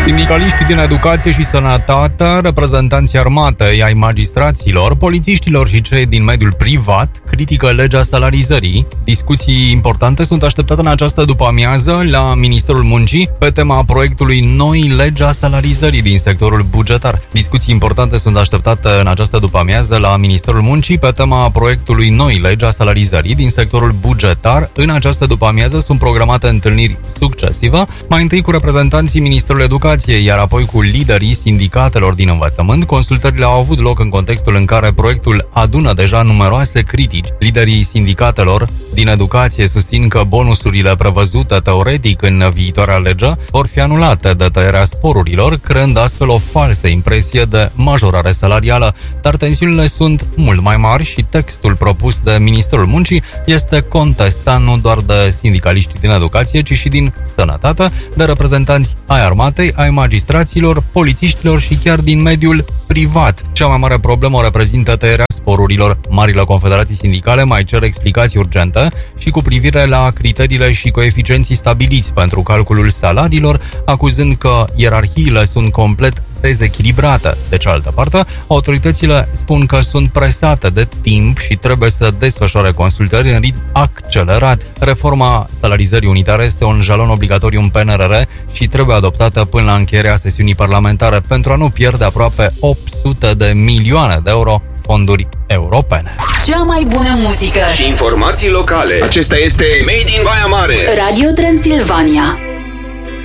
Sindicaliștii din educație și sănătate, reprezentanții armatei, ai magistraților, polițiștilor și cei din mediul privat critică legea salarizării. Discuții importante sunt așteptate în această după-amiază la Ministerul Muncii pe tema proiectului noi legea salarizării din sectorul bugetar. Discuții importante sunt așteptate în această după-amiază la Ministerul Muncii pe tema proiectului noi legea salarizării din sectorul bugetar. În această după-amiază sunt programate întâlniri succesive, mai întâi cu reprezentanții Ministerului Educației, iar apoi cu liderii sindicatelor din învățământ. Consultările au avut loc în contextul în care proiectul adună deja numeroase critici. Liderii sindicatelor din educație susțin că bonusurile prevăzute teoretic în viitoarea lege vor fi anulate de tăierea sporurilor, creând astfel o falsă impresie de majorare salarială, dar tensiunile sunt mult mai mari și textul propus de Ministerul Muncii este contestat nu doar de sindicaliștii din educație, ci și din sănătate, de reprezentanți ai armatei, ai magistraților, polițiștilor și chiar din mediul privat. Cea mai mare problemă o reprezintă tăierea sporurilor. Marile confederații sindicale mai cer explicații urgente și cu privire la criteriile și coeficienții stabiliți pentru calculul salariilor, acuzând că ierarhiile sunt complet dezechilibrate. De cealaltă parte, autoritățile spun că sunt presate de timp și trebuie să desfășoare consultări în ritm accelerat. Reforma salarizării unitare este un jalon obligatoriu în PNRR și trebuie adoptată până la încheierea sesiunii parlamentare pentru a nu pierde aproape 800 de milioane de euro fonduri europene. Cea mai bună muzică și informații locale. Acesta este Made in Baia Mare. Radio Transilvania.